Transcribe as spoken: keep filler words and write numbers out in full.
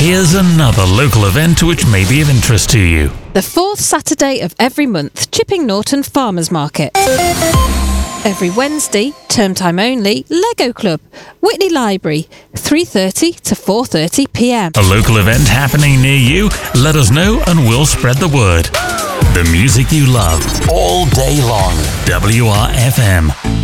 Here's another local event which may be of interest to you. The fourth Saturday of every month, Chipping Norton Farmers Market. Every Wednesday, term time only, Lego Club, Whitney Library, three thirty to four thirty p m. A local event happening near you? Let us know and we'll spread the word. The music you love, all day long. W R F M.